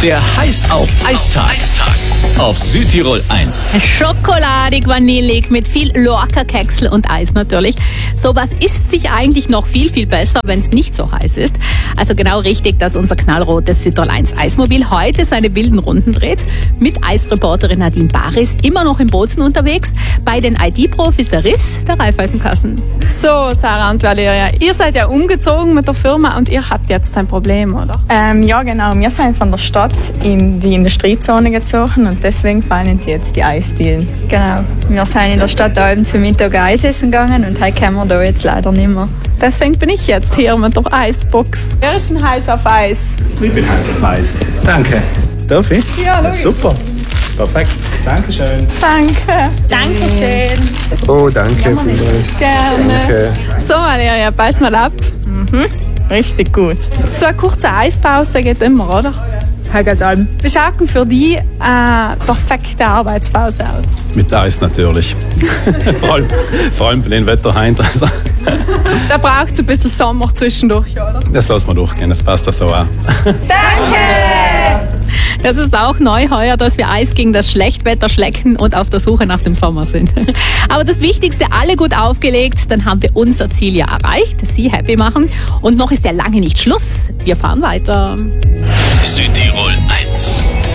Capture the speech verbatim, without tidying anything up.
Der Heiß auf Eistag. Auf Südtirol eins. Schokoladig, vanillig, mit viel Lorca-Keksel und Eis natürlich. Sowas isst sich eigentlich noch viel, viel besser, wenn es nicht so heiß ist. Also genau richtig, dass unser knallrotes Südtirol eins Eismobil heute seine wilden Runden dreht. Mit Eisreporterin Nadine Baris immer noch im Bozen unterwegs. Bei den I T-Profis der Riss der Raiffeisenkassen. So, Sarah und Valeria, ihr seid ja umgezogen mit der Firma und ihr habt jetzt ein Problem, oder? Ähm, ja, genau. Wir sind von der Stadt in die Industriezone gezogen und deswegen fallen sie jetzt die Eisdielen. Genau. Wir sind in der Stadt Alben zum Mittag Eis essen gegangen und heute können wir da jetzt leider nicht mehr. Deswegen bin ich jetzt hier mit der Eisbox. Wer ist denn heiß auf Eis? Ich bin heiß auf Eis. Danke. Darf ich? Ja, logisch. Super. Perfekt. Dankeschön. Danke. Dankeschön. Oh, danke vielmals. Gerne. Danke. So, Valeria, beiß mal ab. Mhm. Richtig gut. So eine kurze Eispause geht immer, oder? Hagadalm. Wie schaut denn für dich eine perfekte Arbeitspause aus? Mit Eis natürlich. vor, allem, vor allem bei dem Wetter heute. Also, Da braucht es ein bisschen Sommer zwischendurch, oder? das lassen wir durchgehen, das passt das so auch. Das ist auch neu heuer, dass wir Eis gegen das Schlechtwetter schlecken und auf der Suche nach dem Sommer sind. Aber das Wichtigste, alle gut aufgelegt, dann haben wir unser Ziel ja erreicht, Sie happy machen. Und noch ist ja lange nicht Schluss. Wir fahren weiter. Südtirol eins.